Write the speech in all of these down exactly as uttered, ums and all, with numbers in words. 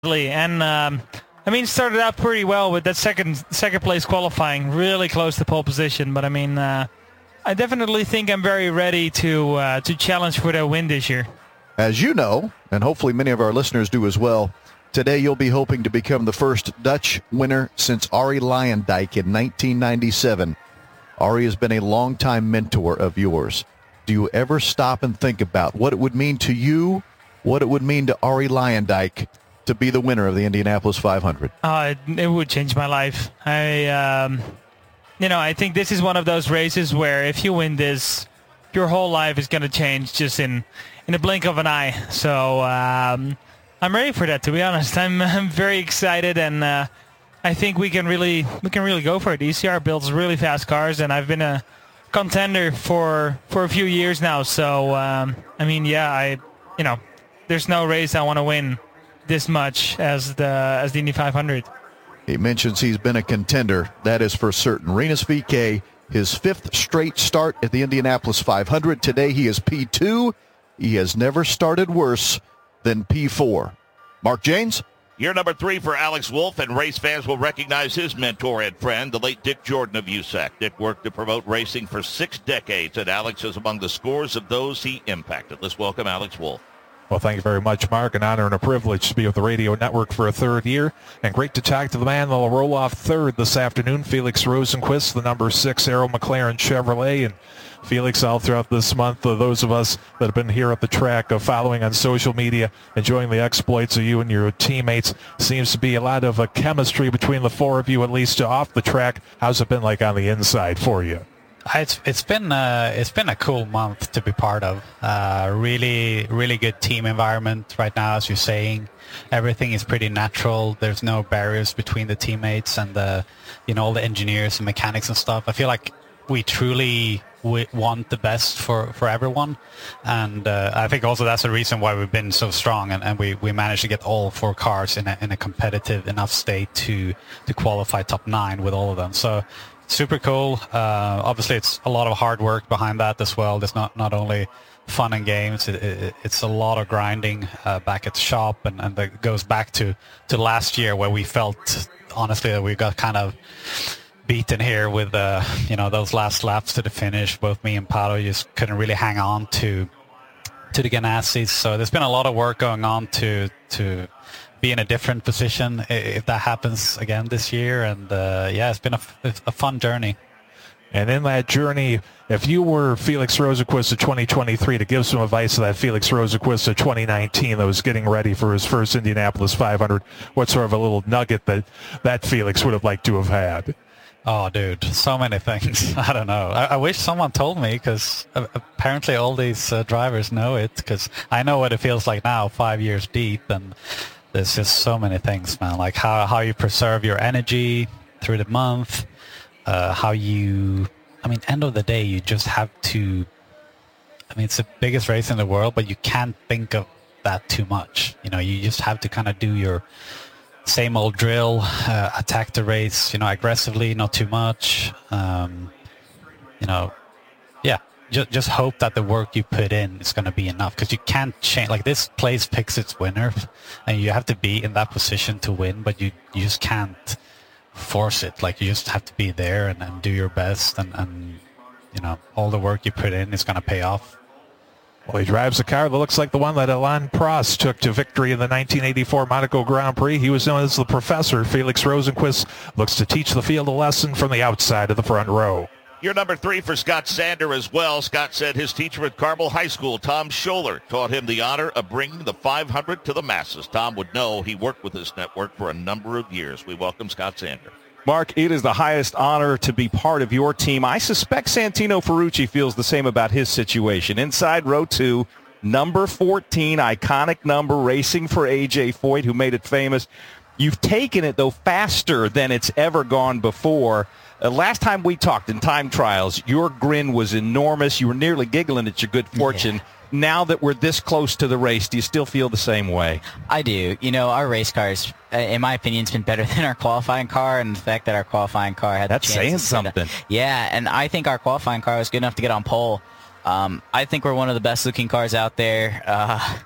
And um, I mean, started out pretty well with that second second place qualifying, really close to pole position. But I mean, uh, I definitely think I'm very ready to uh, to challenge for that win this year. As you know, and hopefully many of our listeners do as well, today you'll be hoping to become the first Dutch winner since Arie Luyendyk in nineteen ninety-seven. Arie has been a longtime mentor of yours. Do you ever stop and think about what it would mean to you, what it would mean to Arie Luyendyk to be the winner of the Indianapolis five hundred? Uh, it, it would change my life. I, um, you know, I think this is one of those races where if you win this, your whole life is going to change just in, in a blink of an eye. So um, I'm ready for that, to be honest. I'm, I'm very excited, and uh, I think we can really we can really go for it. E C R builds really fast cars, and I've been a contender for for a few years now. So um, I mean, yeah, I you know, there's no race I want to win this much as the as the Indy five hundred. He mentions he's been a contender. That is for certain. Rinus V K, his fifth straight start at the Indianapolis five hundred. Today he is P two. He has never started worse than P four. Mark Jaynes? Year number three for Alex Wolff, and race fans will recognize his mentor and friend, the late Dick Jordan of U S A C. Dick worked to promote racing for six decades, and Alex is among the scores of those he impacted. Let's welcome Alex Wolff. Well, thank you very much, Mark. An honor and a privilege to be with the radio network for a third year. And great to talk to the man that'll roll off third this afternoon, Felix Rosenqvist, the number six Arrow McLaren Chevrolet. And Felix, all throughout this month, uh, those of us that have been here at the track, uh, following on social media, enjoying the exploits of you and your teammates, seems to be a lot of uh, chemistry between the four of you, at least uh, off the track. How's it been like on the inside for you? It's it's been uh, it's been a cool month to be part of. Uh, really really good team environment right now, as you're saying. Everything is pretty natural. There's no barriers between the teammates and the you know all the engineers and mechanics and stuff. I feel like we truly we want the best for, for everyone, and uh, I think also that's the reason why we've been so strong, and, and we, we managed to get all four cars in a, in a competitive enough state to to qualify top nine with all of them. So. Super cool. Uh, obviously, it's a lot of hard work behind that as well. There's not, not only fun and games. It, it, it's a lot of grinding uh, back at the shop, and, and that goes back to, to last year where we felt, honestly, that we got kind of beaten here with uh, you know those last laps to the finish. Both me and Pato just couldn't really hang on to to the Ganassis. So there's been a lot of work going on to to. be in a different position if that happens again this year, and uh, yeah, it's been a, a fun journey. And in that journey, if you were Felix Rosenqvist of twenty twenty-three, to give some advice to that Felix Rosenqvist of twenty nineteen that was getting ready for his first Indianapolis five hundred, what sort of a little nugget that that Felix would have liked to have had? Oh, dude, so many things. I don't know. I, I wish someone told me, because apparently all these uh, drivers know it, because I know what it feels like now, five years deep, and there's just so many things, man. Like how, how you preserve your energy through the month, uh, how you, I mean, end of the day, you just have to, I mean, it's the biggest race in the world, but you can't think of that too much. You know, you just have to kind of do your same old drill, uh, attack the race, you know, aggressively, not too much. Um, you know, yeah. Just, just hope that the work you put in is going to be enough, because you can't change. Like, this place picks its winner, and you have to be in that position to win, but you, you just can't force it. Like, you just have to be there and, and do your best, and, and, you know, all the work you put in is going to pay off. Well, he drives a car that looks like the one that Alain Prost took to victory in the nineteen eighty-four Monaco Grand Prix. He was known as the Professor. Felix Rosenqvist looks to teach the field a lesson from the outside of the front row. Year number three for Scott Sander as well. Scott said his teacher at Carmel High School, Tom Scholler, taught him the honor of bringing the five hundred to the masses. Tom would know. He worked with this network for a number of years. We welcome Scott Sander. Mark, it is the highest honor to be part of your team. I suspect Santino Ferrucci feels the same about his situation. Inside row two, number fourteen, iconic number, racing for A J Foyt, who made it famous. You've taken it, though, faster than it's ever gone before. Uh, last time we talked in time trials, your grin was enormous. You were nearly giggling at your good fortune. Yeah. Now that we're this close to the race, do you still feel the same way? I do. You know, our race cars, in my opinion, has been better than our qualifying car, and the fact that our qualifying car had That's the chance saying to something. To, yeah, and I think our qualifying car was good enough to get on pole. Um, I think we're one of the best-looking cars out there. Uh,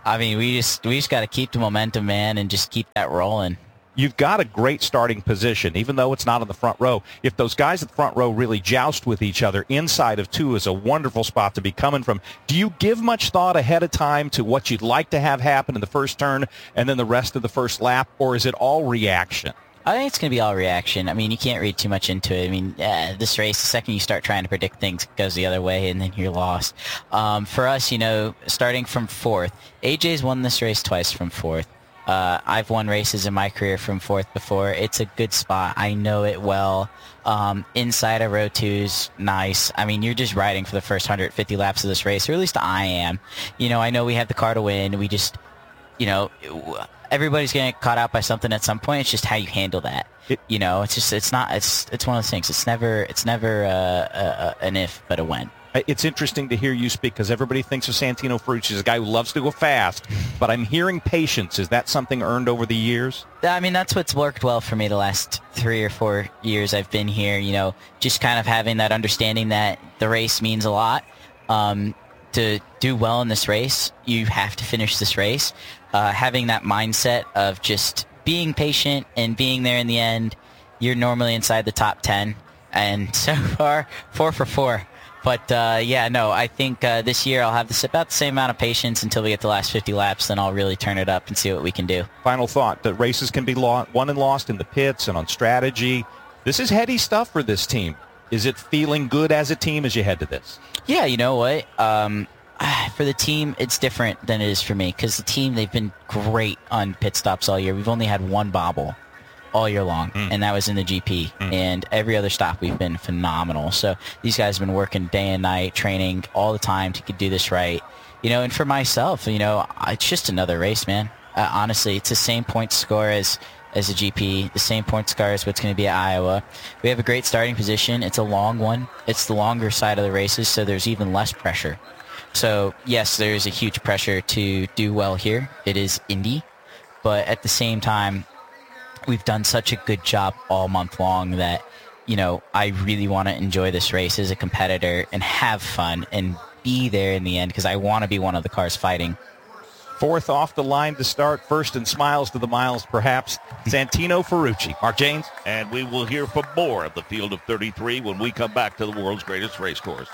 I mean, we just we just got to keep the momentum, man, and just keep that rolling. You've got a great starting position, even though it's not on the front row. If those guys at the front row really joust with each other, inside of two is a wonderful spot to be coming from. Do you give much thought ahead of time to what you'd like to have happen in the first turn and then the rest of the first lap, or is it all reaction? I think it's going to be all reaction. I mean, you can't read too much into it. I mean, uh, this race, the second you start trying to predict things, it goes the other way, and then you're lost. Um, for us, you know, starting from fourth, A J's won this race twice from fourth. Uh, I've won races in my career from fourth before. It's a good spot. I know it well. Um, inside of row two's nice. I mean, you're just riding for the first one hundred fifty laps of this race, or at least I am. You know, I know we have the car to win. We just, you know, everybody's going to get caught out by something at some point. It's just how you handle that. It, you know, it's just, it's not, it's, it's one of those things. It's never, it's never uh, uh, an if, but a when. It's interesting to hear you speak because everybody thinks of Santino Ferrucci as a guy who loves to go fast, but I'm hearing patience. Is that something earned over the years? I mean, that's what's worked well for me the last three or four years I've been here, you know, just kind of having that understanding that the race means a lot. Um, to do well in this race, you have to finish this race. Uh, having that mindset of just being patient and being there in the end, you're normally inside the top ten. And so far, four for four. But, uh, yeah, no, I think uh, this year I'll have this, about the same amount of patience until we get the last fifty laps. Then I'll really turn it up and see what we can do. Final thought, that races can be lo- won and lost in the pits and on strategy. This is heady stuff for this team. Is it feeling good as a team as you head to this? Yeah, you know what? Um, for the team, it's different than it is for me because the team, they've been great on pit stops all year. We've only had one bobble all year long, mm. and that was in the G P. Mm. And every other stop, we've been phenomenal. So these guys have been working day and night, training all the time to do this right. You know, and for myself, you know, it's just another race, man. Uh, honestly, it's the same point score as as a G P, the same point score as what's going to be at Iowa. We have a great starting position. It's a long one. It's the longer side of the races, so there's even less pressure. So, yes, there's a huge pressure to do well here. It is Indy, but at the same time, we've done such a good job all month long that, you know, I really want to enjoy this race as a competitor and have fun and be there in the end because I want to be one of the cars fighting. Fourth off the line to start, first in smiles to the miles, perhaps, Santino Ferrucci. Mark Janes. And we will hear from more of the Field of thirty-three when we come back to the world's greatest race course.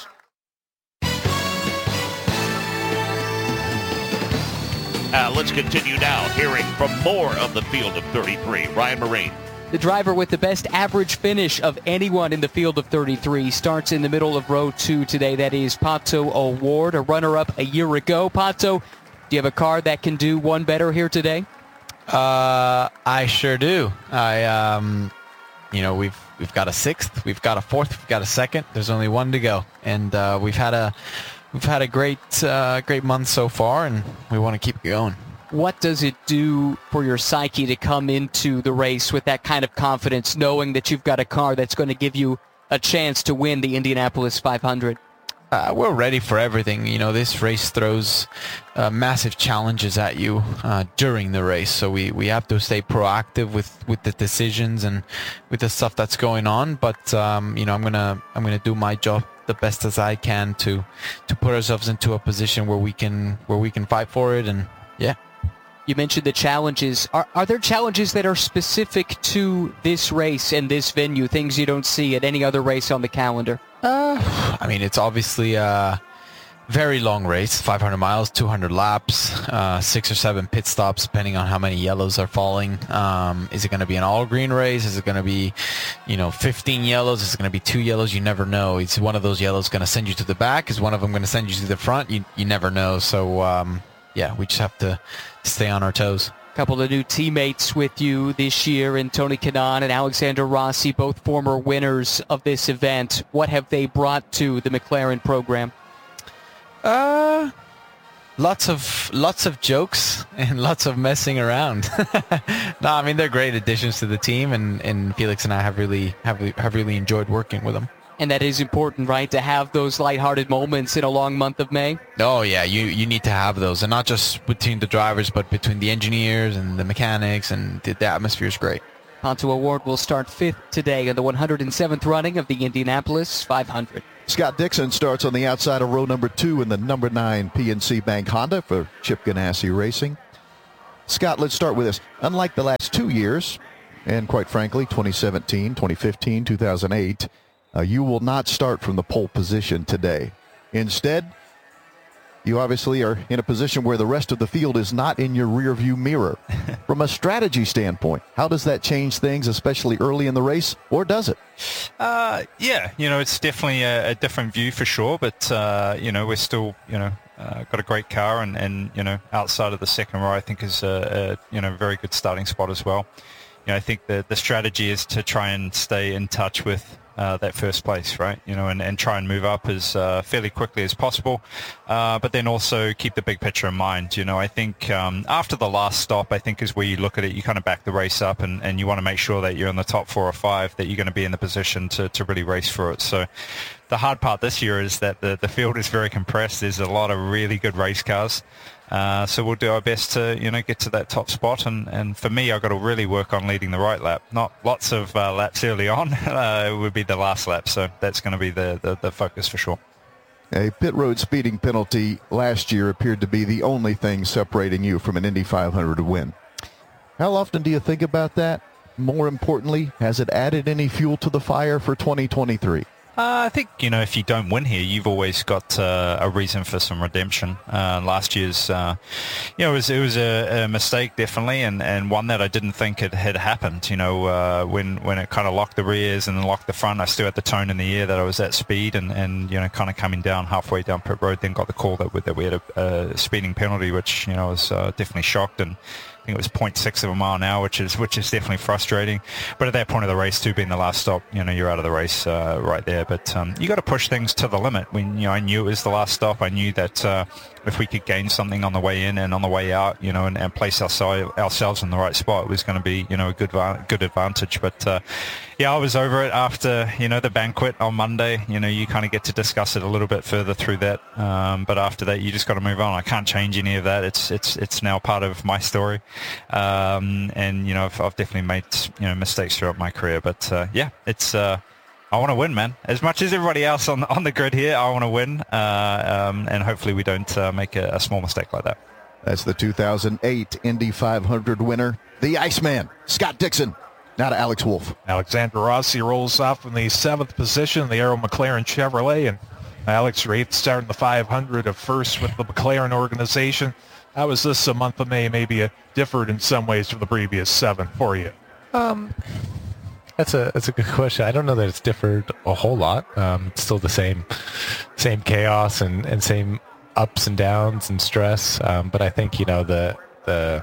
Uh, let's continue now, hearing from more of the Field of thirty-three. Ryan Marine. The driver with the best average finish of anyone in the Field of thirty-three starts in the middle of row two today. That is Pato O'Ward, a runner-up a year ago. Pato, do you have a car that can do one better here today? Uh, I sure do. I, um, you know, we've we've got a sixth, we've got a fourth, we've got a second. There's only one to go, and uh, we've had a we've had a great uh, great month so far, and we want to keep going. What does it do for your psyche to come into the race with that kind of confidence, knowing that you've got a car that's going to give you a chance to win the Indianapolis five hundred? Uh, we're ready for everything. You know, this race throws uh, massive challenges at you uh, during the race, so we, we have to stay proactive with, with the decisions and with the stuff that's going on. But um, you know, I'm gonna I'm gonna do my job the best as I can to to put ourselves into a position where we can where we can fight for it. And yeah. You mentioned the challenges. Are, are there challenges that are specific to this race and this venue, things you don't see at any other race on the calendar? Uh, I mean, it's obviously a very long race, five hundred miles, two hundred laps, uh, six or seven pit stops, depending on how many yellows are falling. Um, is it going to be an all-green race? Is it going to be, you know, fifteen yellows? Is it going to be two yellows? You never know. Is one of those yellows going to send you to the back? Is one of them going to send you to the front? You, you never know. So, um, yeah, we just have to stay on our toes. A couple of new teammates with you this year in Tony Kanaan and Alexander Rossi, both former winners of this event. What have they brought to the McLaren program? Uh, lots of lots of jokes and lots of messing around. No, I mean, they're great additions to the team, and, and Felix and I have really have have really enjoyed working with them. And that is important, right, to have those lighthearted moments in a long month of May? Oh, yeah, you, you need to have those. And not just between the drivers, but between the engineers and the mechanics, and the, the atmosphere is great. Pato O'Ward will start fifth today in the one hundred seventh running of the Indianapolis five hundred. Scott Dixon starts on the outside of row number two in the number nine P N C Bank Honda for Chip Ganassi Racing. Scott, let's start with this. Unlike the last two years, and quite frankly, twenty seventeen, twenty fifteen, two thousand eight, uh, you will not start from the pole position today. Instead, you obviously are in a position where the rest of the field is not in your rearview mirror. From a strategy standpoint, how does that change things, especially early in the race, or does it? Uh, yeah, you know, it's definitely a, a different view for sure, but, uh, you know, we're still, you know, uh, got a great car, and, and, you know, outside of the second row, I think is a, a, you know, very good starting spot as well. You know, I think the, the strategy is to try and stay in touch with Uh, that first place, right? You know, and, and try and move up as uh, fairly quickly as possible, uh, but then also keep the big picture in mind. You know, I think um, after the last stop, I think is where you look at it, you kind of back the race up, and, and you want to make sure that you're in the top four or five, that you're going to be in the position to, to really race for it. So the hard part this year is that the, the field is very compressed. There's a lot of really good race cars. Uh, so we'll do our best to, you know, get to that top spot. And, and for me, I've got to really work on leading the right lap. Not lots of uh, laps early on. Uh, it would be the last lap. So that's going to be the, the, the focus for sure. A pit road speeding penalty last year appeared to be the only thing separating you from an Indy five hundred win. How often do you think about that? More importantly, has it added any fuel to the fire for twenty twenty-three? Uh, I think, you know, if you don't win here, you've always got uh, a reason for some redemption. Uh, last year's, uh, you know, it was, it was a, a mistake, definitely, and, and one that I didn't think it had happened. You know, uh, when, when it kind of locked the rears and then locked the front, I still had the tone in the air that I was at speed, and, and you know, kind of coming down halfway down pit road, then got the call that we, that we had a, a speeding penalty, which, you know, I was uh, definitely shocked, and I think it was zero point six of a mile an hour, which is which is definitely frustrating. But at that point of the race, too, being the last stop, you know, you're out of the race uh, right there. But um, you got to push things to the limit. When you know, I knew it was the last stop. I knew that uh, if we could gain something on the way in and on the way out, you know, and, and place ourselves ourselves in the right spot, it was going to be, you know, a good good advantage. But uh, yeah, I was over it after, you know, the banquet on Monday. You know, you kind of get to discuss it a little bit further through that. Um, but after that, you just got to move on. I can't change any of that. It's it's it's now part of my story. Um, and you know, I've, I've definitely made, you know, mistakes throughout my career, but uh, yeah, it's uh, I want to win, man. As much as everybody else on on the grid here, I want to win, uh, um, and hopefully we don't uh, make a, a small mistake like that. That's the two thousand eight Indy five hundred winner, the Iceman, Scott Dixon. Now to Alex Wolff. Alexander Rossi rolls off in the seventh position, the Arrow McLaren Chevrolet, and Alex, your eighth start in the five hundred, of first with the McLaren organization. How was this a month of May maybe a differed in some ways from the previous seven for you? Um, that's a that's a good question. I don't know that it's differed a whole lot. Um, it's still the same same chaos and, and same ups and downs and stress. Um, but I think, you know, the the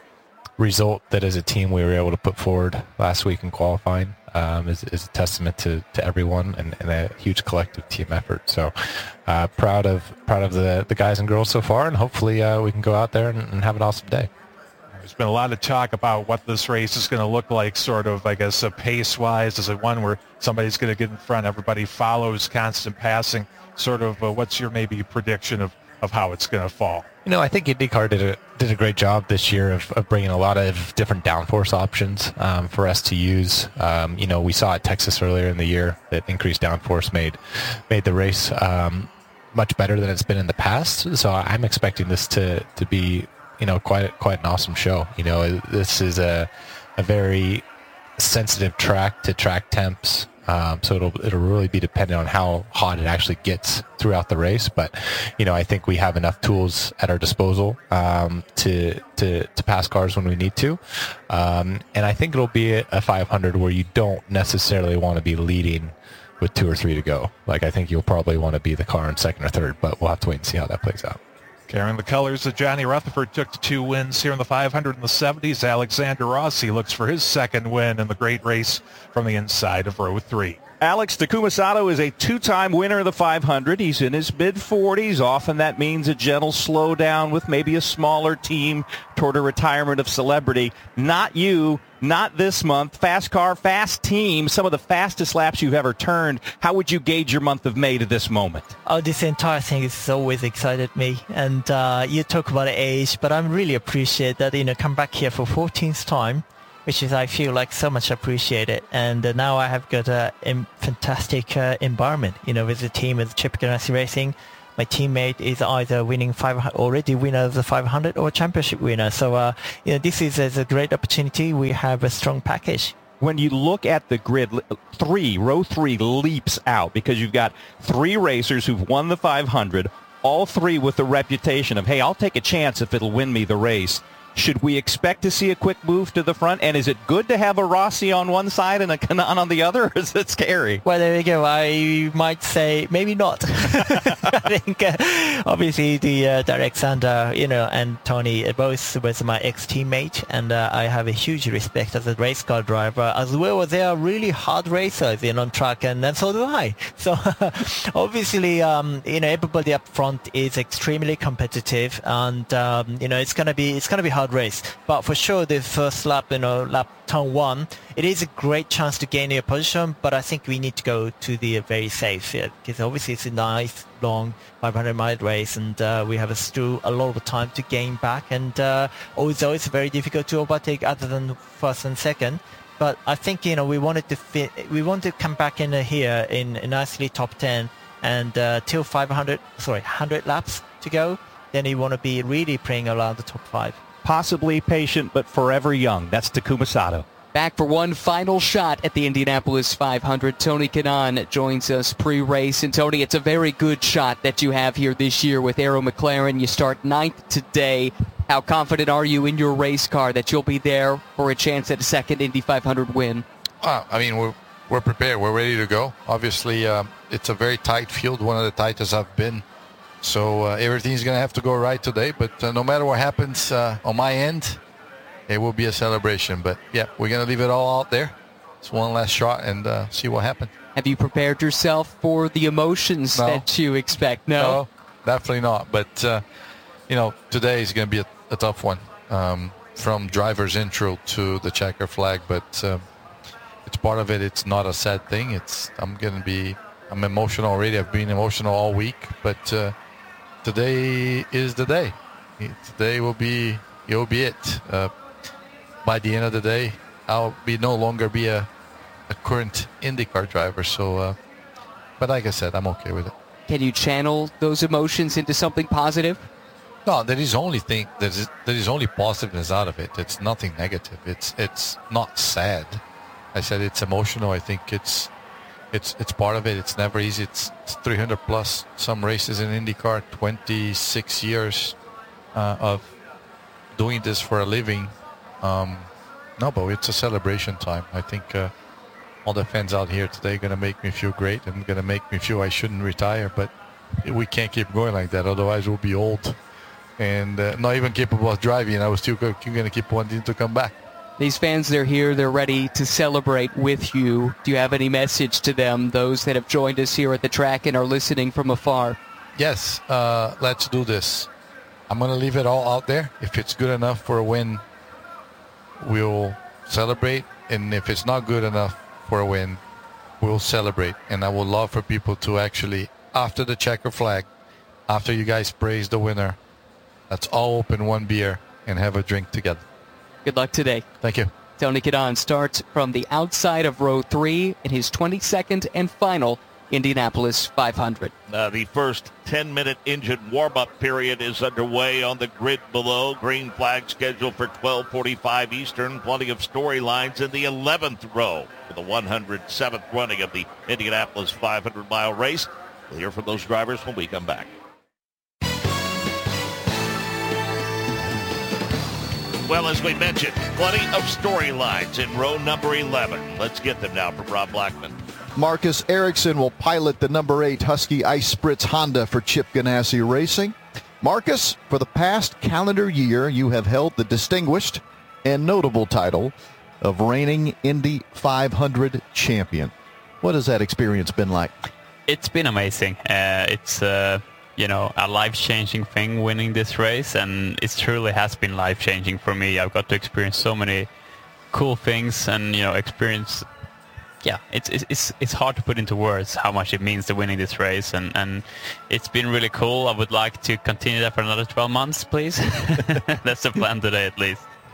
result that as a team we were able to put forward last week in qualifying um, is, is a testament to, to everyone and, and a huge collective team effort. So uh, proud of proud of the, the guys and girls so far, and hopefully uh, we can go out there and, and have an awesome day. There's been a lot of talk about what this race is going to look like, sort of, I guess, uh, pace-wise. Is it one where somebody's going to get in front, everybody follows, constant passing? Sort of, uh, what's your maybe prediction of, of how it's going to fall? You know, I think IndyCar did a did a great job this year of, of bringing a lot of different downforce options um, for us to use. Um, you know, we saw at Texas earlier in the year that increased downforce made made the race um, much better than it's been in the past. So I'm expecting this to to be, you know, quite quite an awesome show. You know, this is a a very sensitive track to track temps. Um, so it'll it'll really be dependent on how hot it actually gets throughout the race. But, you know, I think we have enough tools at our disposal um, to, to to pass cars when we need to. Um, and I think it'll be a, a five hundred where you don't necessarily want to be leading with two or three to go. Like, I think you'll probably want to be the car in second or third, but we'll have to wait and see how that plays out. Carrying the colors that Johnny Rutherford took to two wins here in the five hundred in the seventies, Alexander Rossi looks for his second win in the great race from the inside of row three. Alex Takuma Sato is a two-time winner of the five hundred. He's in his mid forties. Often that means a gentle slowdown with maybe a smaller team toward a retirement of celebrity. Not you, not this month. Fast car, fast team, some of the fastest laps you've ever turned. How would you gauge your month of May to this moment? Oh, this entire thing has always excited me. And uh, you talk about age, but I really appreciate that, you know, come back here for fourteenth time. which is I feel like so much appreciated. And uh, now I have got a im- fantastic uh, environment, you know, with the team, with Chip Ganassi Racing. My teammate is either winning five already winner of the five hundred or championship winner. So uh, you know, this is, is a great opportunity. We have a strong package. When you look at the grid, three, row three leaps out because you've got three racers who've won the five hundred, all three with the reputation of, hey, I'll take a chance if it'll win me the race. Should we expect to see a quick move to the front? And is it good to have a Rossi on one side and a Kanaan on the other, or is it scary? Well, there we go. I might say maybe not. I think uh, obviously the uh, Derek Sander, you know, and Tony uh, both was my ex-teammate, and uh, I have a huge respect as a race car driver, as well as they are really hard racers, you know, on track, and, and so do I. So obviously, um, you know, everybody up front is extremely competitive, and um, you know, it's gonna be it's gonna be hard race, but for sure the first lap, you know, lap turn one, it is a great chance to gain your position, but I think we need to go to the uh, very safe, yeah, because obviously it's a nice long five hundred mile race, and uh, we have a still a lot of time to gain back, and uh, although it's very difficult to overtake other than first and second, but I think, you know, we wanted to fit, we want to come back in uh, here in a nicely top ten, and uh, till five hundred, sorry, one hundred laps to go, then you want to be really playing around the top five. Possibly patient, but forever young. That's Takuma Sato. Back for one final shot at the Indianapolis five hundred. Tony Kanaan joins us pre-race. And Tony, it's a very good shot that you have here this year with Arrow McLaren. You start ninth today. How confident are you in your race car that you'll be there for a chance at a second Indy five hundred win? Uh, I mean, we're, we're prepared. We're ready to go. Obviously, um, it's a very tight field, one of the tightest I've been. So uh, everything's going to have to go right today. But uh, no matter what happens uh, on my end, it will be a celebration. But, yeah, we're going to leave it all out there. It's one last shot and uh, see what happens. Have you prepared yourself for the emotions no. that you expect? No? No, definitely not. But, uh, you know, today is going to be a, a tough one, um, from driver's intro to the checker flag. But uh, it's part of it. It's not a sad thing. It's I'm going to be – I'm emotional already. I've been emotional all week. But uh, – today is the day. Today will be it will be it. Uh, by the end of the day, I'll be no longer be a, a current IndyCar driver. So, uh, but like I said, I'm okay with it. Can you channel those emotions into something positive? No, there is only thing there is there is only positiveness out of it. It's nothing negative. It's it's not sad. I said it's emotional. I think it's. It's it's part of it. It's never easy. It's, it's three hundred plus some races in IndyCar, twenty-six years uh, of doing this for a living. Um, no, but it's a celebration time. I think uh, all the fans out here today are going to make me feel great and going to make me feel I shouldn't retire. But we can't keep going like that. Otherwise, we'll be old and uh, not even capable of driving. I was still going to keep wanting to come back. These fans, they're here. They're ready to celebrate with you. Do you have any message to them, those that have joined us here at the track and are listening from afar? Yes, uh, let's do this. I'm going to leave it all out there. If it's good enough for a win, we'll celebrate. And if it's not good enough for a win, we'll celebrate. And I would love for people to actually, after the checker flag, after you guys praise the winner, let's all open one beer and have a drink together. Good luck today. Thank you. Tony Kanaan starts from the outside of row three in his twenty-second and final Indianapolis five hundred. Uh, the first ten-minute engine warm-up period is underway on the grid below. Green flag scheduled for twelve forty-five Eastern. Plenty of storylines in the eleventh row for the one hundred seventh running of the Indianapolis five hundred mile race. We'll hear from those drivers when we come back. Well, as we mentioned, plenty of storylines in row number eleven. Let's get them now from Rob Blackman. Marcus Ericsson will pilot the number eight Husky Ice Spritz Honda for Chip Ganassi Racing. Marcus, for the past calendar year, you have held the distinguished and notable title of reigning Indy five hundred champion. What has that experience been like? It's been amazing. Uh, it's... Uh... you know, a life-changing thing winning this race, and it truly has been life-changing for me. I've got to experience so many cool things and, you know, experience, yeah, it's it's it's hard to put into words how much it means to winning this race, and, and it's been really cool. I would like to continue that for another twelve months, please. That's the plan today, at least.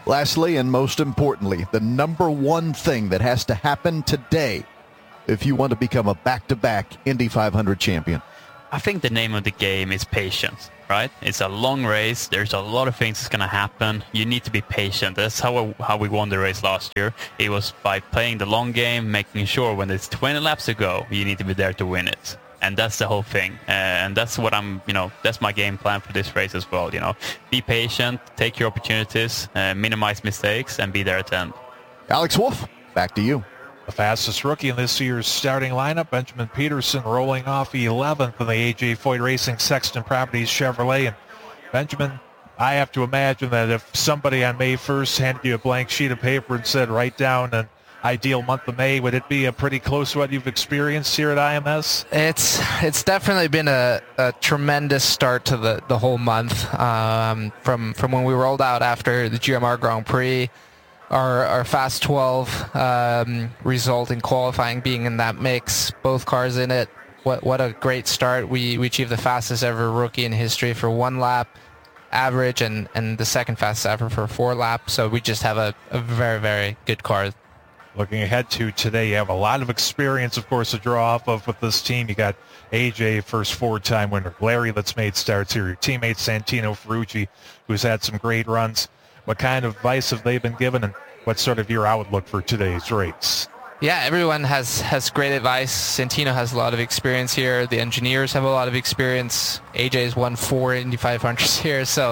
Lastly, and most importantly, the number one thing that has to happen today if you want to become a back-to-back Indy five hundred champion. I think the name of the game is patience, right? It's a long race. There's a lot of things that's going to happen. You need to be patient. That's how, how we won the race last year. It was by playing the long game, making sure when there's twenty laps to go, you need to be there to win it. And that's the whole thing. Uh, and that's what I'm, you know, that's my game plan for this race as well. You know, be patient, take your opportunities, uh, minimize mistakes, and be there at the end. Alex Wolf, back to you. The fastest rookie in this year's starting lineup, Benjamin Peterson, rolling off eleventh in the A J Foyt Racing Sexton Properties Chevrolet. And Benjamin, I have to imagine that if somebody on May first handed you a blank sheet of paper and said, write down an ideal month of May, would it be a pretty close to what you've experienced here at I M S? It's it's definitely been a, a tremendous start to the, the whole month. Um, from from when we rolled out after the G M R Grand Prix, our our Fast twelve um, result in qualifying being in that mix, both cars in it. What what a great start. We we achieved the fastest ever rookie in history for one lap average and, and the second fastest ever for four laps. So we just have a, a very, very good car. Looking ahead to today, you have a lot of experience, of course, to draw off of with this team. You got A J, first four-time winner. Larry, that's made starts here. Your teammate, Santino Ferrucci, who's had some great runs. What kind of advice have they been given, and what's sort of your outlook for today's race? Yeah, everyone has, has great advice. Santino has a lot of experience here. The engineers have a lot of experience. A J's won four Indy five hundreds here, so...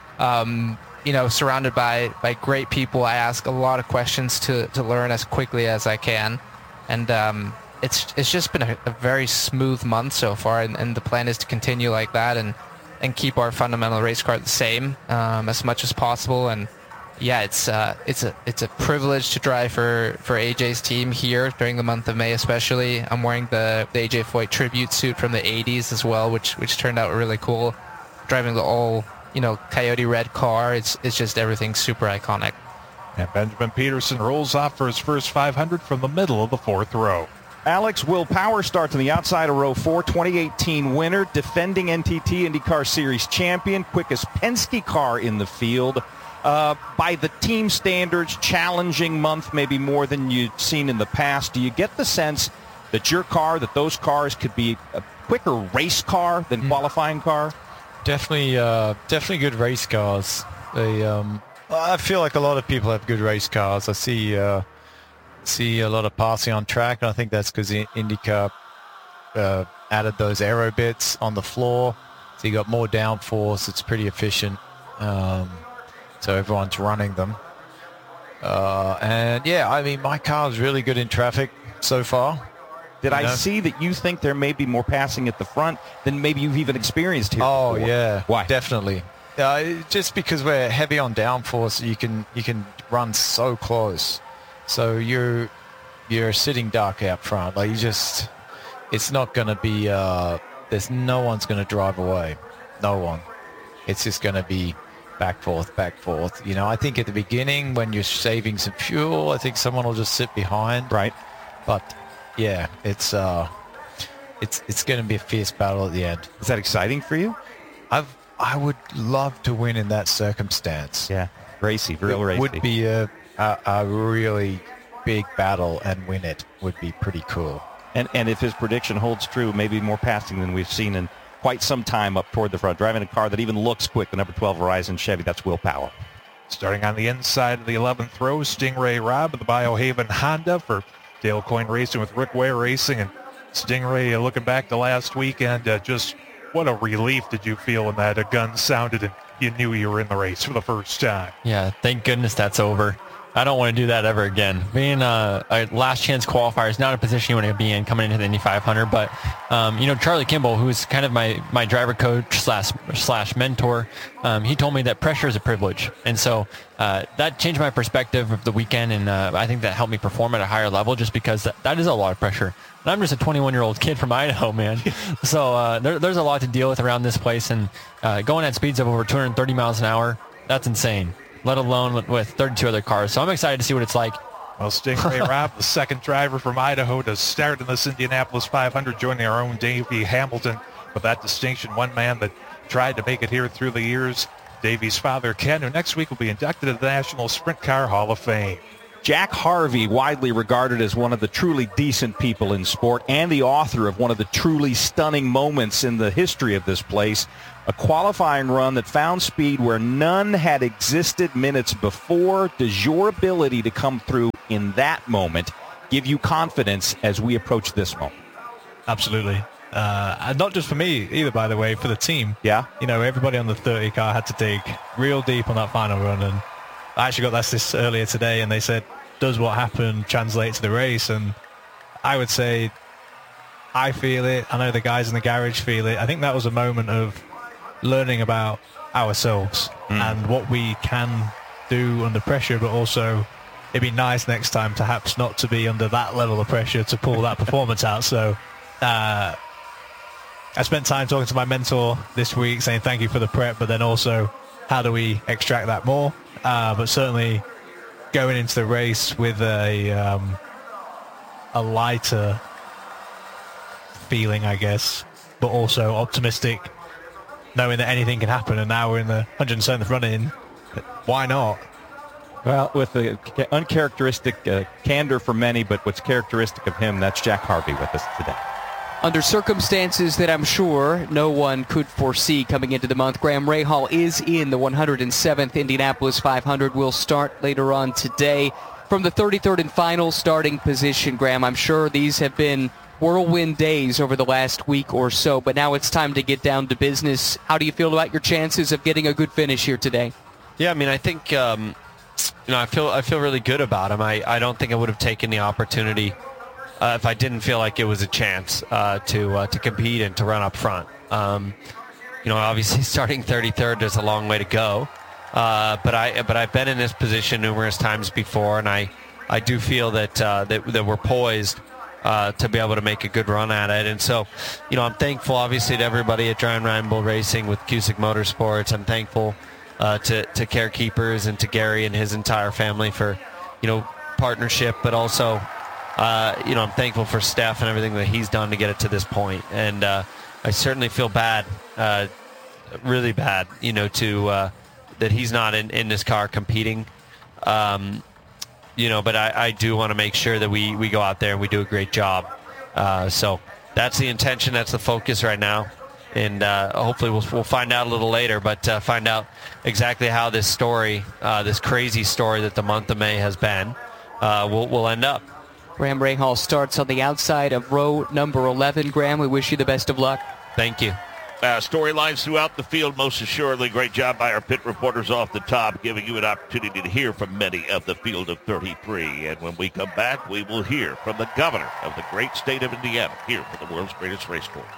Um, you know, surrounded by, by great people. I ask a lot of questions to, to learn as quickly as I can. And um, it's it's just been a, a very smooth month so far, and, and the plan is to continue like that and, and keep our fundamental race car the same um, as much as possible. And yeah, it's uh, it's a it's a privilege to drive for, for A J's team here during the month of May especially. I'm wearing the, the A J Foyt tribute suit from the eighties as well, which which turned out really cool. Driving the all... you know, coyote red car. It's it's just everything super iconic. And Benjamin Peterson rolls off for his first five hundred from the middle of the fourth row. Alex, Will Power starts on the outside of row four, twenty eighteen winner, defending N T T IndyCar Series champion, quickest Penske car in the field. Uh, by the team standards, challenging month, maybe more than you've seen in the past. Do you get the sense that your car, that those cars could be a quicker race car than mm. qualifying car? Definitely, uh, definitely good race cars. They, um, I feel like a lot of people have good race cars. I see, uh, see a lot of passing on track, and I think that's because IndyCar uh, added those aero bits on the floor, so you got more downforce. It's pretty efficient, um, so everyone's running them. Uh, and yeah, I mean, my car is really good in traffic so far. Did you I know? see that you think there may be more passing at the front than maybe you've even experienced here Oh, before? yeah. Why? Definitely. Uh, just because we're heavy on downforce, you can you can run so close. So you're you're sitting duck out front. Like you just, it's not going to be, uh, there's no one's going to drive away. No one. It's just going to be back, forth, back, forth. You know, I think at the beginning when you're saving some fuel, I think someone will just sit behind. Right. But... yeah, it's uh, it's it's going to be a fierce battle at the end. Is that exciting for you? I've I would love to win in that circumstance. Yeah, racy, real racy. It would be a, a a really big battle, and win it would be pretty cool. And and if his prediction holds true, maybe more passing than we've seen in quite some time up toward the front, driving a car that even looks quick. The number twelve Verizon Chevy. That's Will Power. Starting on the inside of the eleventh row, Stingray Robb of the Biohaven Honda for Dale Coyne Racing with Rick Ware Racing. And Stingray, uh, looking back to last weekend, uh, just what a relief did you feel when that a gun sounded and you knew you were in the race for the first time? Yeah, thank goodness that's over. I don't want to do that ever again. Being a, a last chance qualifier is not a position you want to be in coming into the Indy five hundred, but um, you know, Charlie Kimball, who's kind of my, my driver coach slash slash mentor, um, he told me that pressure is a privilege, and so uh, that changed my perspective of the weekend, and uh, I think that helped me perform at a higher level, just because that, that is a lot of pressure. And I'm just a twenty-one-year-old kid from Idaho, man. so uh, there, there's a lot to deal with around this place, and uh, going at speeds of over two hundred thirty miles an hour, that's insane, let alone with, with thirty-two other cars. So I'm excited to see what it's like. Well, Stingray Robb, the second driver from Idaho to start in this Indianapolis five hundred, joining our own Davey Hamilton with that distinction. One man that tried to make it here through the years. Davey's father, Ken, who next week will be inducted into the National Sprint Car Hall of Fame. Jack Harvey, widely regarded as one of the truly decent people in sport and the author of one of the truly stunning moments in the history of this place, a qualifying run that found speed where none had existed minutes before. Does your ability to come through in that moment give you confidence as we approach this moment? Absolutely. Uh, and not just for me either, by the way, for the team. Yeah. You know, everybody on the thirty car had to dig real deep on that final run. And I actually got asked this earlier today, and they said, does what happened translate to the race? And I would say I feel it. I know the guys in the garage feel it. I think that was a moment of learning about ourselves mm. and what we can do under pressure, but also it'd be nice next time perhaps not to be under that level of pressure to pull that performance out. So uh, I spent time talking to my mentor this week saying thank you for the prep, but then also how do we extract that more? Uh, but certainly going into the race with a um, a lighter feeling, I guess, but also optimistic, knowing that anything can happen. And now we're in the one hundred seventh run-in. Why not? Well, with the uncharacteristic uh, candor for many, but what's characteristic of him, that's Jack Harvey with us today. Under circumstances that I'm sure no one could foresee coming into the month, Graham Rahal is in the one hundred seventh Indianapolis five hundred. Will start later on today from the thirty-third and final starting position. Graham, I'm sure these have been whirlwind days over the last week or so, but now it's time to get down to business. How do you feel about your chances of getting a good finish here today? Yeah, I mean, I think, um, you know, I feel I feel really good about him. I, I don't think I would have taken the opportunity Uh, if I didn't feel like it was a chance uh, to uh, to compete and to run up front. Um, you know, obviously starting thirty-third, there's a long way to go. Uh, but I but I've been in this position numerous times before, and I, I do feel that, uh, that that we're poised uh, to be able to make a good run at it. And so, you know, I'm thankful obviously to everybody at Giant Ryan Bull Racing with Cusick Motorsports. I'm thankful uh, to to Carekeepers and to Gary and his entire family for, you know, partnership, but also. Uh, you know, I'm thankful for Steph and everything that he's done to get it to this point. And uh, I certainly feel bad, uh, really bad, you know, to uh, that he's not in, in this car competing. Um, you know, but I, I do want to make sure that we, we go out there and we do a great job. Uh, so that's the intention. That's the focus right now. And uh, hopefully we'll, we'll find out a little later, but uh, find out exactly how this story, uh, this crazy story that the month of May has been, uh, will, will end up. Graham Rahal starts on the outside of row number eleven. Graham, we wish you the best of luck. Thank you. Uh, storylines throughout the field, most assuredly. Great job by our pit reporters off the top, giving you an opportunity to hear from many of the field of thirty-three. And when we come back, we will hear from the governor of the great state of Indiana, here for the world's greatest race course.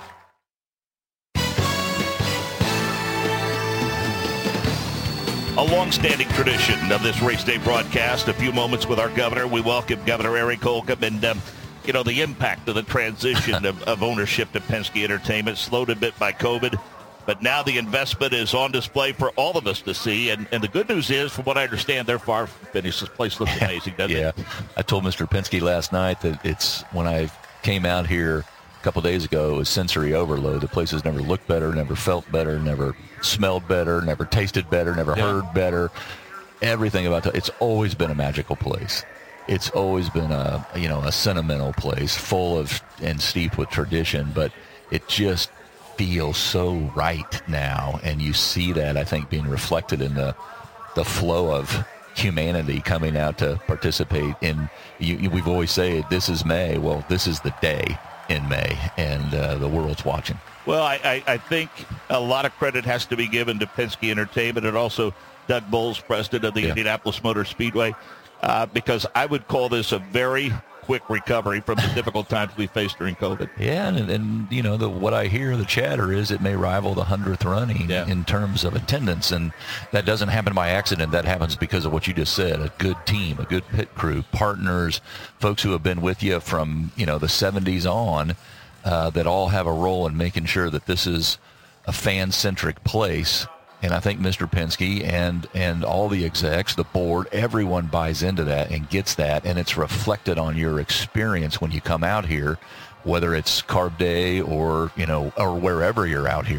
A long-standing tradition of this race day broadcast. A few moments with our governor. We welcome Governor Eric Holcomb, and um, you know, the impact of the transition of, of ownership to Penske Entertainment, slowed a bit by COVID, but now the investment is on display for all of us to see. And, and the good news is, from what I understand, they're far from finished. This place looks amazing, doesn't yeah. it? Yeah, I told Mister Penske last night that it's when I came out here a couple of days ago, it was sensory overload. The place has never looked better, never felt better, never smelled better, never tasted better, never yeah. heard better. Everything about it. It's always been a magical place. It's always been a, you know, a sentimental place, full of and steeped with tradition, but it just feels so right now. And you see that, I think, being reflected in the the flow of humanity coming out to participate in. You, you, we've always said this is May. Well, this is the day in May, and uh, the world's watching. Well, I, I, I think a lot of credit has to be given to Penske Entertainment and also Doug Bowles, president of the yeah. Indianapolis Motor Speedway, uh, because I would call this a very quick recovery from the difficult times we faced during COVID. Yeah, and, and you know, the, what I hear, the chatter is it may rival the hundredth running yeah. in terms of attendance, and that doesn't happen by accident. That happens because of what you just said, a good team, a good pit crew, partners, folks who have been with you from, you know, the seventies on, uh, that all have a role in making sure that this is a fan-centric place. And I think Mister Penske and, and all the execs, the board, everyone buys into that and gets that, and it's reflected on your experience when you come out here, whether it's Carb Day or, you know, or wherever you're out here.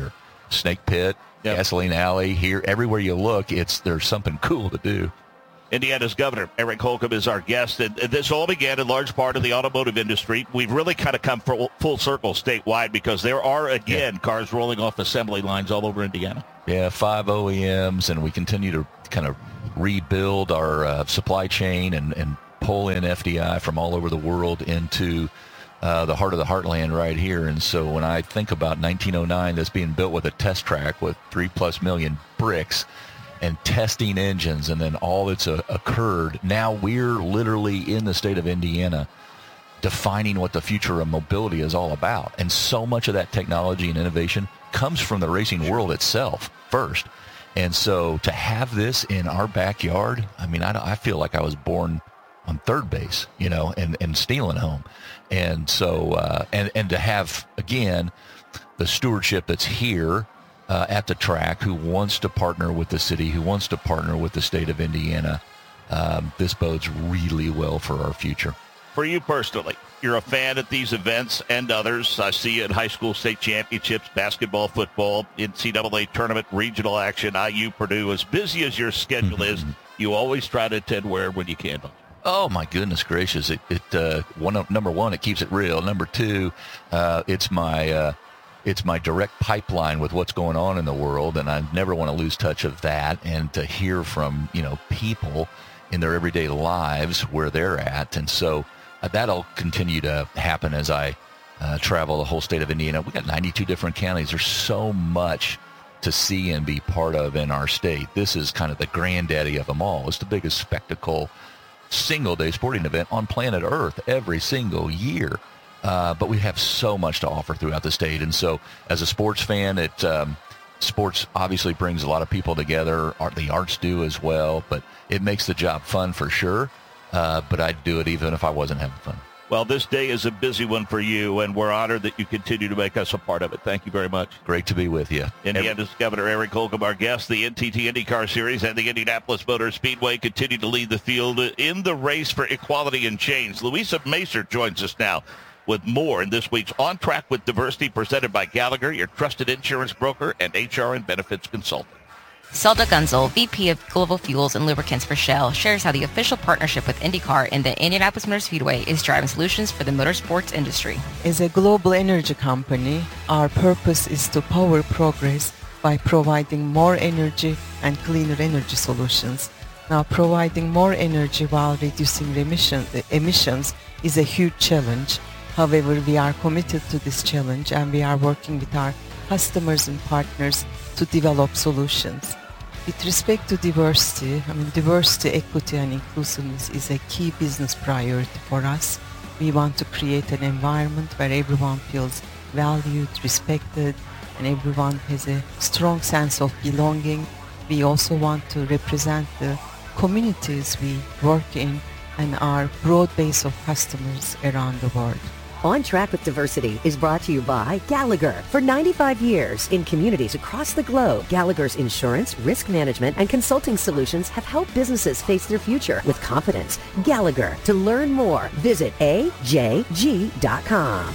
Snake Pit, yep. Gasoline Alley. Here, everywhere you look, it's there's something cool to do. Indiana's Governor Eric Holcomb is our guest, and this all began in large part of the automotive industry. We've really kind of come full, full circle statewide because there are, again, yeah. cars rolling off assembly lines all over Indiana. Yeah, five O E Ms, and we continue to kind of rebuild our uh, supply chain and, and pull in F D I from all over the world into uh, the heart of the heartland right here. And so when I think about nineteen oh nine that's being built with a test track with three-plus million bricks, and testing engines, and then all that's uh, occurred. Now we're literally in the state of Indiana defining what the future of mobility is all about. And so much of that technology and innovation comes from the racing world itself first. And so to have this in our backyard, I mean, I, I feel like I was born on third base, you know, and, and stealing home. And so, uh, and, and to have, again, the stewardship that's here Uh, at the track, who wants to partner with the city, who wants to partner with the state of Indiana. Um, this bodes really well for our future. For you personally, you're a fan at these events and others. I see you at high school state championships, basketball, football, N C double A tournament, regional action, I U, Purdue. As busy as your schedule is, you always try to attend where when you can. Oh, my goodness gracious. It, it uh, one, number one, it keeps it real. Number two, uh, it's my... Uh, It's my direct pipeline with what's going on in the world, and I never want to lose touch of that. And to hear from, you know, people in their everyday lives where they're at. And so uh, that'll continue to happen as I uh, travel the whole state of Indiana. We got ninety-two different counties. There's so much to see and be part of in our state. This is kind of the granddaddy of them all. It's the biggest spectacle single-day sporting event on planet Earth every single year. Uh, but we have so much to offer throughout the state. And so as a sports fan, it um, sports obviously brings a lot of people together. Art, the arts do as well, but it makes the job fun for sure. Uh, but I'd do it even if I wasn't having fun. Well, this day is a busy one for you, and we're honored that you continue to make us a part of it. Thank you very much. Great to be with you. Indiana's Every- Governor Eric Holcomb, our guest. The N T T IndyCar Series and the Indianapolis Motor Speedway continue to lead the field in the race for equality and change. Louisa Macer joins us now with more in this week's On Track with Diversity, presented by Gallagher, your trusted insurance broker and H R and benefits consultant. Zelda Gunzel, V P of Global Fuels and Lubricants for Shell, shares how the official partnership with IndyCar and the Indianapolis Motor Speedway is driving solutions for the motorsports industry. As a global energy company, our purpose is to power progress by providing more energy and cleaner energy solutions. Now, providing more energy while reducing emission, emissions is a huge challenge. However, we are committed to this challenge, and we are working with our customers and partners to develop solutions. With respect to diversity, I mean, diversity, equity, and inclusiveness is a key business priority for us. We want to create an environment where everyone feels valued, respected, and everyone has a strong sense of belonging. We also want to represent the communities we work in and our broad base of customers around the world. On Track with Diversity is brought to you by Gallagher. For ninety-five years in communities across the globe, Gallagher's insurance, risk management, and consulting solutions have helped businesses face their future with confidence. Gallagher. To learn more, visit A J G dot com.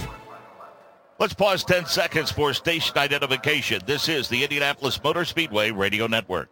Let's pause ten seconds for station identification. This is the Indianapolis Motor Speedway Radio Network.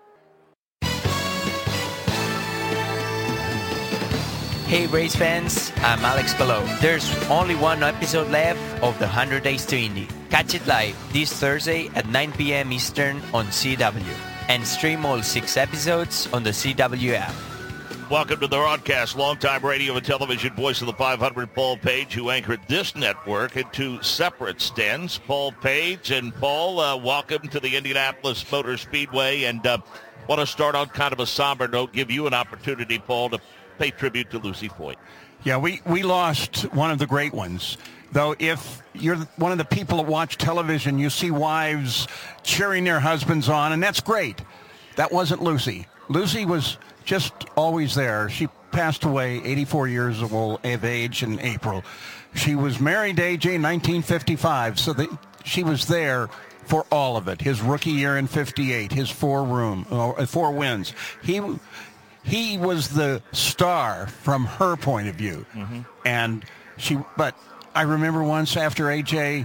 Hey race fans, I'm Alex Palou. There's only one episode left of the one hundred Days to Indy. Catch it live this Thursday at nine p.m. Eastern on C W. And stream all six episodes on the C W app. Welcome to the broadcast. Longtime radio and television voice of the five hundred, Paul Page, who anchored this network in two separate stints. Paul Page and Paul, uh, welcome to the Indianapolis Motor Speedway. And uh, want to start on kind of a somber note, give you an opportunity, Paul, to pay tribute to Lucy Foyt. Yeah, we, we lost one of the great ones. Though if you're one of the people that watch television, you see wives cheering their husbands on, and that's great. That wasn't Lucy. Lucy was just always there. She passed away eighty-four years of age in April. She was married to A J in nineteen fifty-five, so that she was there for all of it. His rookie year in fifty-eight, his four room, uh, four wins. He he was the star from her point of view, mm-hmm. and she. But I remember once after A J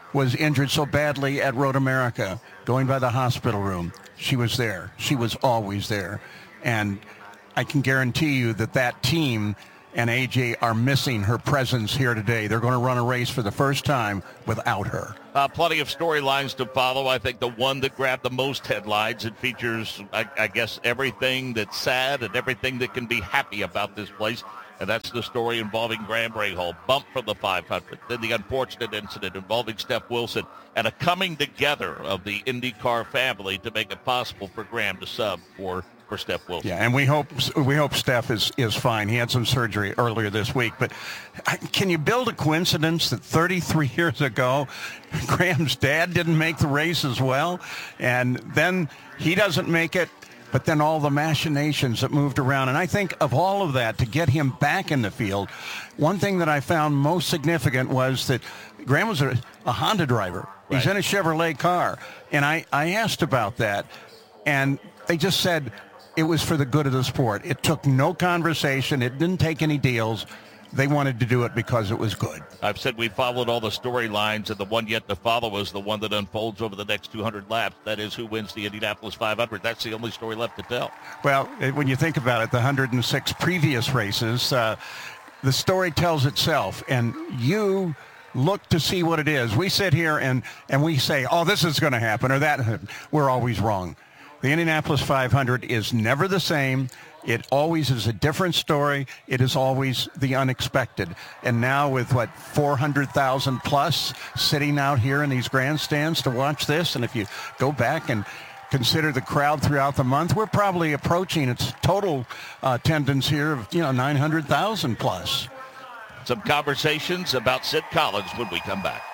was injured so badly at Road America, going by the hospital room, she was there. She was always there. And I can guarantee you that that team and A J are missing her presence here today. They're going to run a race for the first time without her. Uh, plenty of storylines to follow. I think the one that grabbed the most headlines, it features, I, I guess, everything that's sad and everything that can be happy about this place. And that's the story involving Graham Rahal, bumped from the five hundred. Then the unfortunate incident involving Steph Wilson and a coming together of the IndyCar family to make it possible for Graham to sub for for Steph Wilson. Yeah, and we hope we hope Steph is, is fine. He had some surgery earlier this week. But can you build a coincidence that thirty-three years ago, Graham's dad didn't make the race as well? And then he doesn't make it, but then all the machinations that moved around. And I think of all of that, to get him back in the field, one thing that I found most significant was that Graham was a, a Honda driver. Right. He's in a Chevrolet car. And I, I asked about that, and they just said, it was for the good of the sport. It took no conversation. It didn't take any deals. They wanted to do it because it was good. I've said we followed all the storylines, and the one yet to follow is the one that unfolds over the next two hundred laps. That is who wins the Indianapolis five hundred. That's the only story left to tell. Well, when you think about it, the one hundred six previous races, uh, the story tells itself, and you look to see what it is. We sit here and, and we say, oh, this is going to happen or that. We're always wrong. The Indianapolis five hundred is never the same. It always is a different story. It is always the unexpected. And now with, what, four hundred thousand plus sitting out here in these grandstands to watch this, and if you go back and consider the crowd throughout the month, we're probably approaching its total uh, attendance here of, you know, nine hundred thousand plus. Some conversations about Sid Collins when we come back.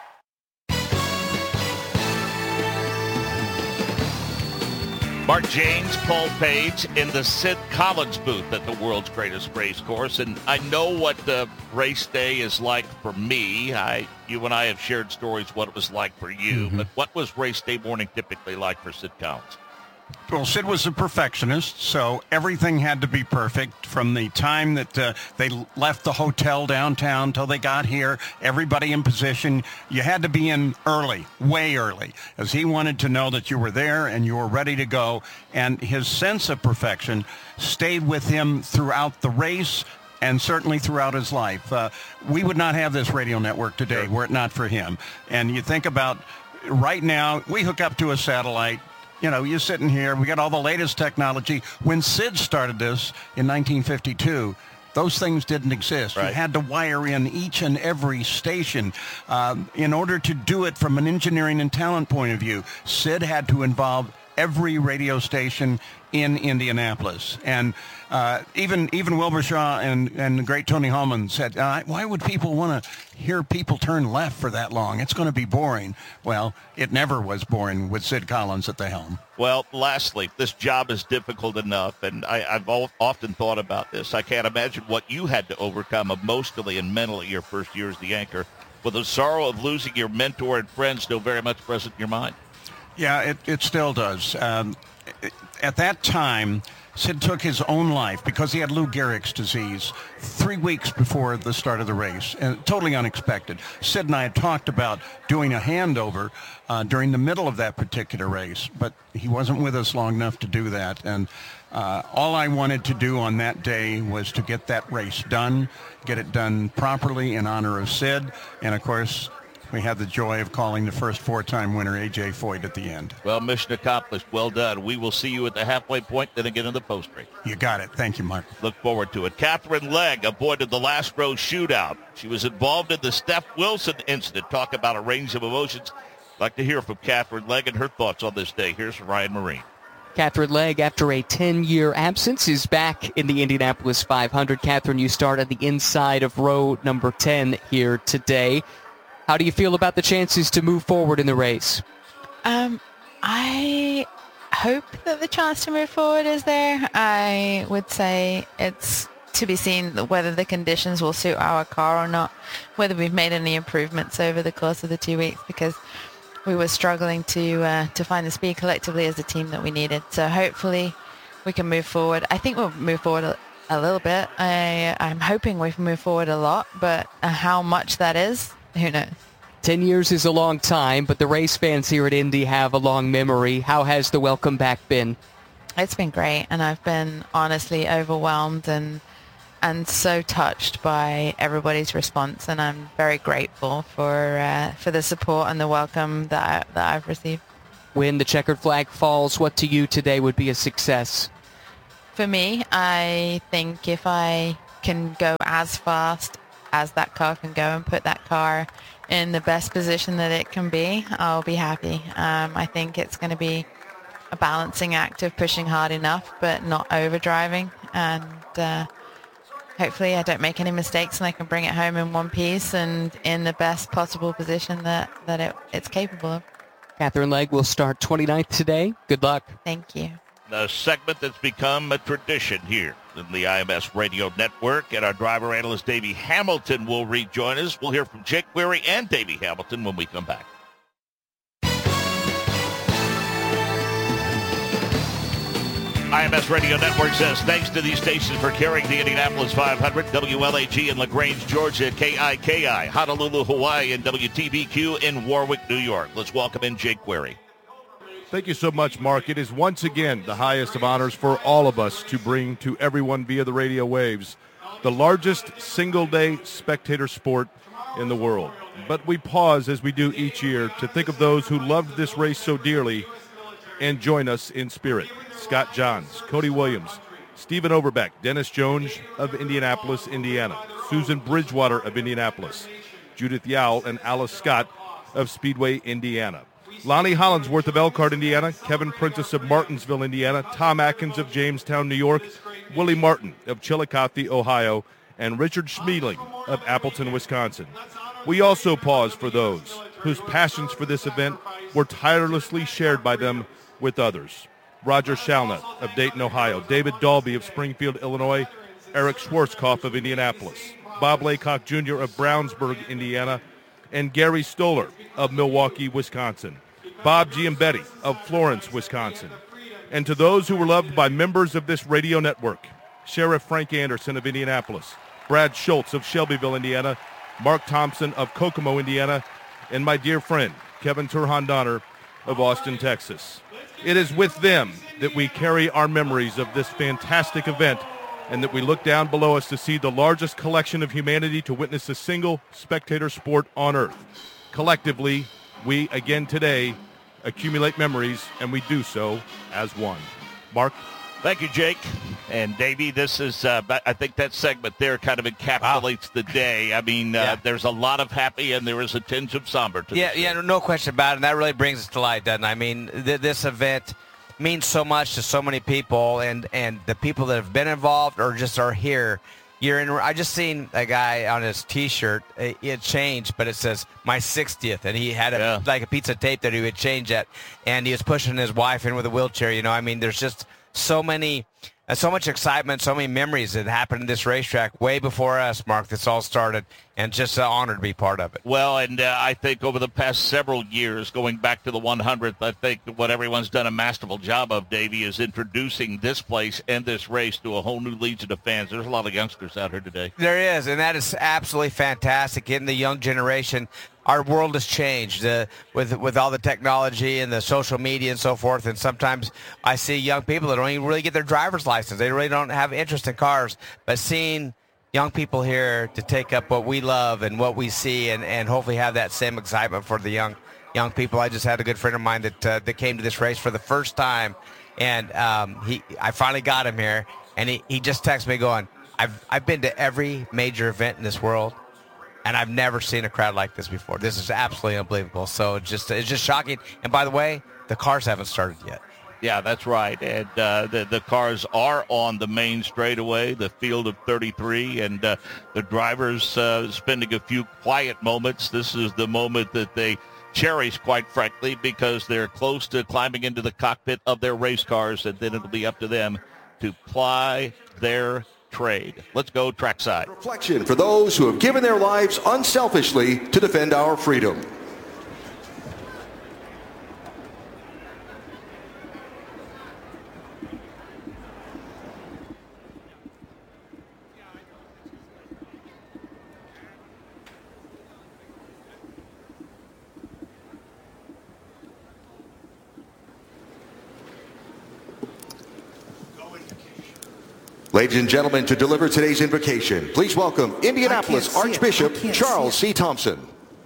Mark James, Paul Page in the Sid Collins booth at the world's greatest race course. And I know what the race day is like for me. I, you and I have shared stories what it was like for you. Mm-hmm. But what was race day morning typically like for Sid Collins? Well, Sid was a perfectionist, so everything had to be perfect from the time that uh, they left the hotel downtown till they got here, everybody in position. You had to be in early, way early, as he wanted to know that you were there and you were ready to go. And his sense of perfection stayed with him throughout the race and certainly throughout his life. Uh, we would not have this radio network today sure. were it not for him. And you think about right now, we hook up to a satellite. You know, you're sitting here, we got all the latest technology. When Sid started this in nineteen fifty-two, those things didn't exist. Right. You had to wire in each and every station. Um, in order to do it from an engineering and talent point of view, Sid had to involve every radio station in Indianapolis. And uh, even even Wilbur Shaw and, and the great Tony Hallman said, uh, why would people want to hear people turn left for that long? It's going to be boring. Well, it never was boring with Sid Collins at the helm. Well, lastly, this job is difficult enough, and I, I've all, often thought about this. I can't imagine what you had to overcome emotionally and mentally your first year as the anchor, with the sorrow of losing your mentor and friend still very much present in your mind. Yeah, it, it still does. Um, it, at that time, Sid took his own life because he had Lou Gehrig's disease three weeks before the start of the race, and totally unexpected. Sid and I had talked about doing a handover uh, during the middle of that particular race, but he wasn't with us long enough to do that. And uh, all I wanted to do on that day was to get that race done, get it done properly in honor of Sid, and of course, we had the joy of calling the first four-time winner, A J Foyt, at the end. Well, mission accomplished. Well done. We will see you at the halfway point, then again in the post race. You got it. Thank you, Mark. Look forward to it. Catherine Legg avoided the last row shootout. She was involved in the Steph Wilson incident. Talk about a range of emotions. I'd like to hear from Catherine Legg and her thoughts on this day. Here's Ryan Marine. Catherine Legg, after a ten-year absence, is back in the Indianapolis five hundred. Catherine, you start at the inside of row number ten here today. How do you feel about the chances to move forward in the race? Um, I hope that the chance to move forward is there. I would say it's to be seen whether the conditions will suit our car or not, whether we've made any improvements over the course of the two weeks, because we were struggling to uh, to find the speed collectively as a team that we needed. So hopefully we can move forward. I think we'll move forward a, a little bit. I, I'm hoping we can move forward a lot, but uh, how much that is, who knows? Ten years is a long time, but the race fans here at Indy have a long memory. How has the welcome back been? It's been great, and I've been honestly overwhelmed and and so touched by everybody's response, and I'm very grateful for uh, for the support and the welcome that I, that I've received. When the checkered flag falls, what to you today would be a success? For me, I think if I can go as fast as that car can go and put that car in the best position that it can be, I'll be happy. Um, I think it's going to be a balancing act of pushing hard enough but not overdriving, and uh, hopefully I don't make any mistakes and I can bring it home in one piece and in the best possible position that, that it, it's capable of. Katherine Legge will start twenty-ninth today. Good luck. Thank you. The segment that's become a tradition here in the I M S Radio Network, and our driver analyst Davey Hamilton will rejoin us. We'll hear from Jake Query and Davey Hamilton when we come back. I M S Radio Network says thanks to these stations for carrying the Indianapolis five hundred, W L A G in LaGrange, Georgia, K I K I, Honolulu, Hawaii, and W T B Q in Warwick, New York. Let's welcome in Jake Query. Thank you so much, Mark. It is once again the highest of honors for all of us to bring to everyone via the radio waves the largest single-day spectator sport in the world. But we pause, as we do each year, to think of those who loved this race so dearly and join us in spirit. Scott Johns, Cody Williams, Stephen Overbeck, Dennis Jones of Indianapolis, Indiana, Susan Bridgewater of Indianapolis, Judith Yowell and Alice Scott of Speedway, Indiana, Lonnie Hollinsworth of Elkhart, Indiana, Kevin Prentice of Martinsville, Indiana, Tom Atkins of Jamestown, New York, Willie Martin of Chillicothe, Ohio, and Richard Schmeling of Appleton, Wisconsin. We also pause for those whose passions for this event were tirelessly shared by them with others. Roger Shalnut of Dayton, Ohio, David Dalby of Springfield, Illinois, Eric Schwarzkopf of Indianapolis, Bob Laycock Junior of Brownsburg, Indiana, and Gary Stoller of Milwaukee, Wisconsin, Bob Giambetti of Florence, Wisconsin. And to those who were loved by members of this radio network, Sheriff Frank Anderson of Indianapolis, Brad Schultz of Shelbyville, Indiana, Mark Thompson of Kokomo, Indiana, and my dear friend, Kevin Turhan Donner of Austin, Texas. It is with them that we carry our memories of this fantastic event, and that we look down below us to see the largest collection of humanity to witness a single spectator sport on earth. Collectively, we again today accumulate memories, and we do so as one. Mark? Thank you, Jake. And Davey, this is, uh, I think that segment there kind of encapsulates wow. the day. I mean, uh, yeah. there's a lot of happy and there is a tinge of somber to Yeah, this yeah, no question about it. And that really brings us to light, doesn't it? I mean, th- this event means so much to so many people, and, and the people that have been involved or just are here. Year in, I just seen a guy on his T-shirt. It, it changed, but it says my sixtieth, and he had a, yeah. like a piece of tape that he would change at, and he was pushing his wife in with a wheelchair. You know, I mean, there's just so many, uh, so much excitement, so many memories that happened in this racetrack way before us, Mark. This all started, and just an honor to be part of it. Well, and uh, I think over the past several years, going back to the one hundredth, I think what everyone's done a masterful job of, Davey, is introducing this place and this race to a whole new legion of fans. There's a lot of youngsters out here today. There is, and that is absolutely fantastic. Getting the young generation. Our world has changed uh, with with all the technology and the social media and so forth. And sometimes I see young people that don't even really get their driver's license. They really don't have interest in cars. But seeing young people here to take up what we love and what we see, and, and hopefully have that same excitement for the young young people. I just had a good friend of mine that uh, that came to this race for the first time, and um, he I finally got him here, and he, he just texted me going, I've I've been to every major event in this world, and I've never seen a crowd like this before. This is absolutely unbelievable. So it's just it's just shocking. And by the way, the cars haven't started yet. Yeah, that's right. And uh, the, the cars are on the main straightaway, the field of thirty-three, and uh, the drivers uh, spending a few quiet moments. This is the moment that they cherish, quite frankly, because they're close to climbing into the cockpit of their race cars, and then it'll be up to them to ply their trade. Let's go trackside. Reflection for those who have given their lives unselfishly to defend our freedom. Ladies and gentlemen, to deliver today's invocation, please welcome Indianapolis Archbishop Charles C. Thompson.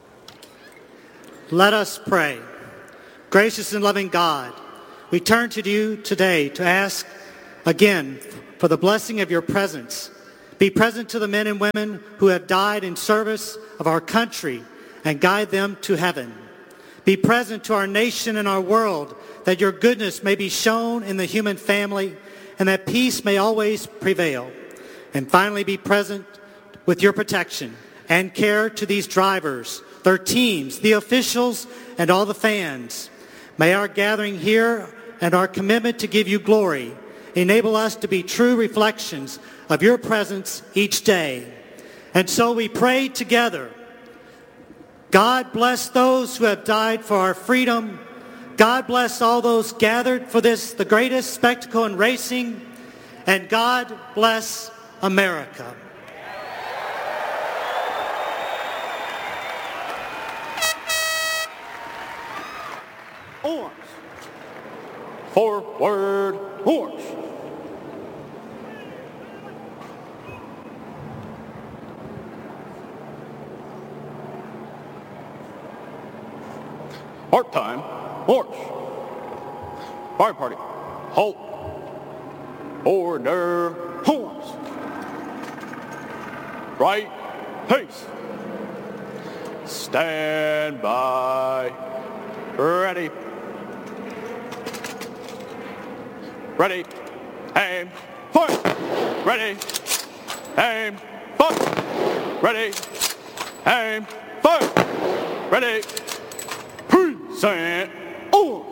Let us pray. Gracious and loving God, we turn to you today to ask again for the blessing of your presence. Be present to the men and women who have died in service of our country and guide them to heaven. Be present to our nation and our world, that your goodness may be shown in the human family and that peace may always prevail. And finally, be present with your protection and care to these drivers, their teams, the officials, and all the fans. May our gathering here and our commitment to give you glory enable us to be true reflections of your presence each day. And so we pray together. God bless those who have died for our freedom. God bless all those gathered for this, the greatest spectacle in racing. And God bless America. Horns. Forward, horns. Part time, horse. Fire party, halt. Order, horns. Right, pace. Stand by. Ready. Ready. Aim. Fire. Ready. Aim. Fire. Ready. Aim. Fire. Ready. Present. Oh.